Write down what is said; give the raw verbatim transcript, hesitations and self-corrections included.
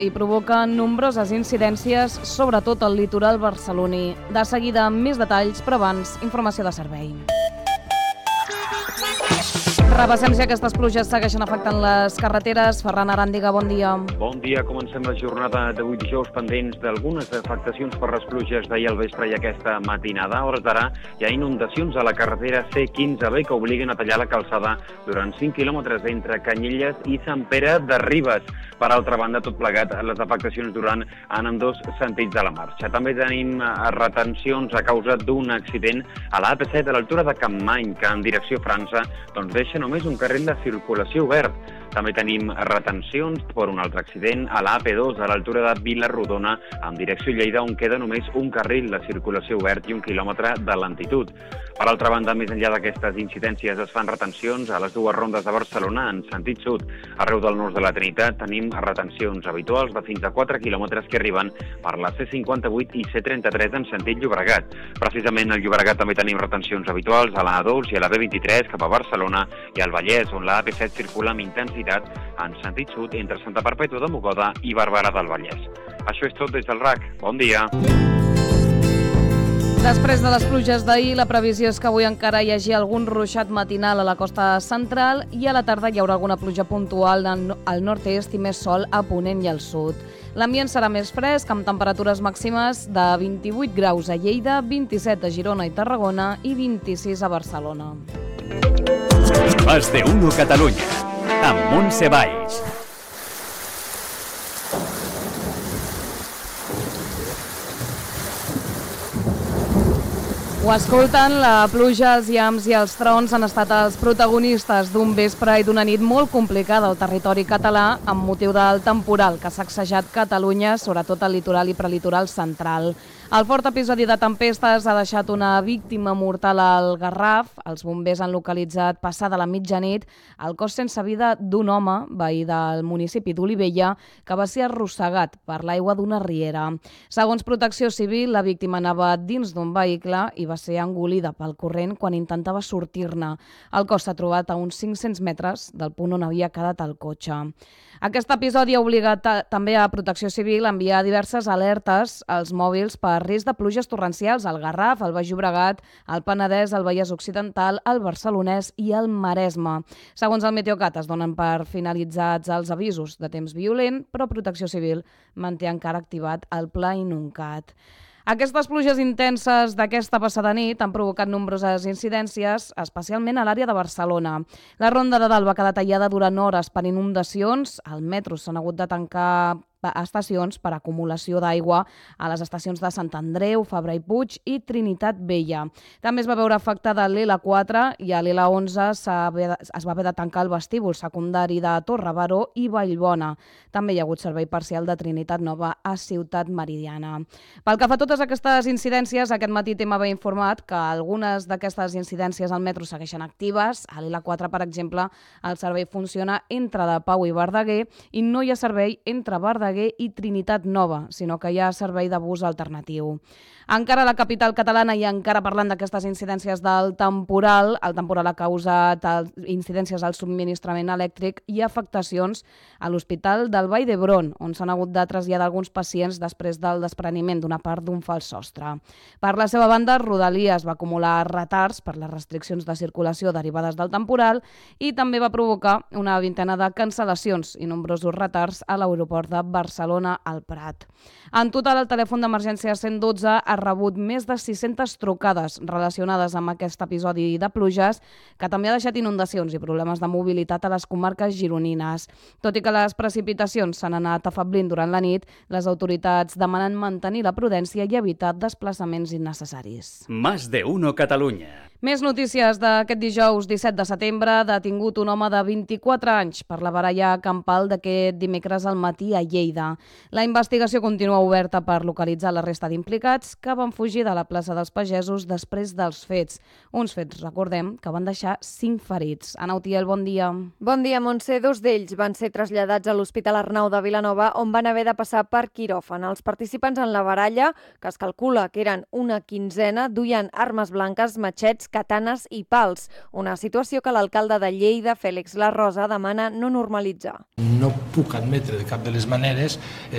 i provoca nombroses incidències, sobretot al litoral barceloní. De seguida, més detalls, però abans, informació de servei. Repassem si aquestes pluges segueixen afectant les carreteres. Ferran Aràndiga, bon dia. Bon dia. Comencem la jornada d'avui dijous pendents d'algunes afectacions per les pluges d'ahir al vespre i aquesta matinada. A hores d'ara hi ha inundacions a la carretera C quinze B que obliguen a tallar la calçada durant cinc quilòmetres entre Canyelles i Sant Pere de Ribes. Per altra banda, tot plegat, les afectacions duran en ambdós sentits de la marxa. També tenim retencions a causa d'un accident a la A P set a l'altura de Campmany, que en direcció a França doncs deixa només un carril de circulació obert. També tenim retencions per un altre accident a la A P dos a l'altura de Vila-rodona en direcció a Lleida, on queda només un carril de circulació obert i un quilòmetre de lentitud. Per altra banda, més enllà d'aquestes incidències, es fan retencions a les dues rondes de Barcelona en sentit sud. Arreu del nord de la Trinitat tenim retencions habituals de fins a quatre quilòmetres que arriben per la C cinquanta-vuit i C trenta-tres en sentit Llobregat. Precisament al Llobregat també tenim retencions habituals a la A dos i a la B vint-i-tres cap a Barcelona i al Vallès, on la A P set circula amb intensitat en sentit sud entre Santa Perpètua de Mogoda i Barberà del Vallès. Això és tot des del R A C. Bon dia. Després de les pluges d'ahir, la previsió és que avui encara hi hagi algun ruixat matinal a la costa central i a la tarda hi haurà alguna pluja puntual al nord-est i més sol a ponent i al sud. L'ambient serà més fresc, amb temperatures màximes de vint-i-vuit graus a Lleida, vint-i-set a Girona i Tarragona i vint-i-sis a Barcelona. Más de uno Catalunya, amb Montse Valls. Ho escolten, la pluja, els llamps i els trons han estat els protagonistes d'un vespre i d'una nit molt complicada al territori català amb motiu del temporal que ha sacsejat Catalunya, sobretot al litoral i prelitoral central. El fort episodi de tempestes ha deixat una víctima mortal al Garraf. Els bombers han localitzat passada la mitjanit el cos sense vida d'un home, veí del municipi d'Olivella, que va ser arrossegat per l'aigua d'una riera. Segons Protecció Civil, la víctima anava dins d'un vehicle i va ser engolida pel corrent quan intentava sortir-ne. El cos s'ha trobat a uns cinc-cents metres del punt on havia quedat el cotxe. Aquest episodi ha obligat també a Protecció Civil a enviar diverses alertes als mòbils per risc de pluges torrencials al Garraf, al Baix Llobregat, al Penedès, al Vallès Occidental, al Barcelonès i al Maresme. Segons el Meteocat, es donen per finalitzats els avisos de temps violent, però Protecció Civil manté encara activat el Pla Inuncat. Aquestes pluges intenses d'aquesta passada nit han provocat nombroses incidències, especialment a l'àrea de Barcelona. La Ronda de Dalt va quedar tallada durant hores per inundacions, al metro s'han hagut de tancar estacions per acumulació d'aigua a les estacions de Sant Andreu, Fabra i Puig i Trinitat Vella. També es va veure afectada l'L quatre i a l'L onze es va haver de tancar el vestíbul secundari de Torre Baró i Vallbona. També hi ha hagut servei parcial de Trinitat Nova a Ciutat Meridiana. Pel que fa a totes aquestes incidències, aquest matí t'hem haver informat que algunes d'aquestes incidències al metro segueixen actives. A l'L quatre, per exemple, el servei funciona entre la Pau i Verdaguer i no hi ha servei entre Verdaguer i Trinitat Nova, sinó que hi ha servei de bus alternatiu. Encara a la capital catalana i encara parlant d'aquestes incidències del temporal, el temporal ha causat incidències al subministrament elèctric i afectacions a l'Hospital del Vall d'Hebron, on s'han hagut de traslladar alguns pacients després del despreniment d'una part d'un fals sostre. Per la seva banda, Rodalies va acumular retards per les restriccions de circulació derivades del temporal i també va provocar una vintena de cancel·lacions i nombrosos retards a l'aeroport de Barcelona al Prat. En total, el telèfon d'emergència cent dotze ha rebut més de sis-centes trucades relacionades amb aquest episodi de pluges, que també ha deixat inundacions i problemes de mobilitat a les comarques gironines. Tot i que les precipitacions s'han anat afablint durant la nit, les autoritats demanen mantenir la prudència i evitar desplaçaments innecessaris. Más de uno Catalunya. Més notícies d'aquest dijous disset de setembre. Detingut un home de vint-i-quatre anys per la baralla campal d'aquest dimecres al matí a Lleida. La investigació continua oberta per localitzar la resta d'implicats que van fugir de la plaça dels Pagesos després dels fets. Uns fets, recordem, que van deixar cinc ferits. Ana Utiel, bon dia. Bon dia, Montse. Dos d'ells van ser traslladats a l'Hospital Arnau de Vilanova, on van haver de passar per quiròfan. Els participants en la baralla, que es calcula que eren una quinzena, duien armes blanques, matxets, katanes i pals. Una situació que l'alcalde de Lleida, Fèlix La Rosa, demana no normalitzar. No puc admetre de cap de les maneres